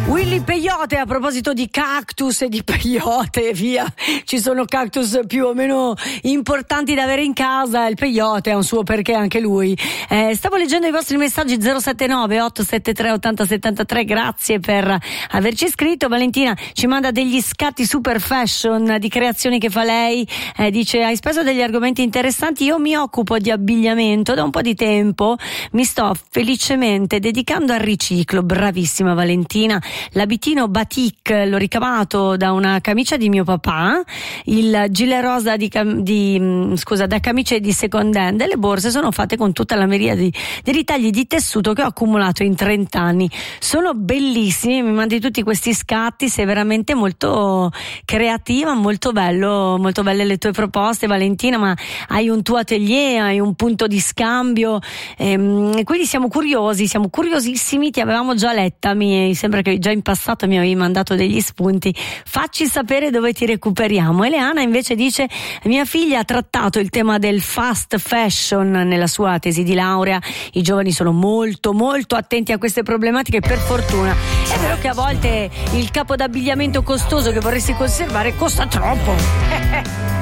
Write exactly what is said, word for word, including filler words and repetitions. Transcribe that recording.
Willy Peyote, a proposito di cactus e di peyote, via, ci sono cactus più o meno importanti da avere in casa, il peyote ha un suo perché anche lui. Eh, stavo leggendo i vostri messaggi zero sette nove otto sette tre otto zero sette tre, grazie per averci scritto. Valentina ci manda degli scatti super fashion di creazioni che fa lei, eh, dice: hai speso degli argomenti interessanti, io mi occupo di abbigliamento da un po' di tempo, mi sto felicemente dedicando al riciclo. Bravissima Valentina. L'abitino batik l'ho ricavato da una camicia di mio papà, il gilet rosa di, cam- di scusa da camicie di second hand, e le borse sono fatte con tutta la miriade di, di ritagli di tessuto che ho accumulato in trenta anni. Sono bellissimi, mi mandi tutti questi scatti, sei veramente molto creativa, molto bello, molto belle le tue proposte Valentina, ma hai un tuo atelier, hai un punto di scambio, ehm, quindi siamo curiosi, siamo curiosissimi, ti avevamo già letta, mi sembra che già in passato mi avevi mandato degli spunti, facci sapere dove ti recuperiamo. Eleana invece dice: mia figlia ha trattato il tema del fast fashion nella sua tesi di laurea, i giovani sono molto molto attenti a queste problematiche, per fortuna. È vero che a volte il capo d'abbigliamento costoso che vorresti conservare costa troppo.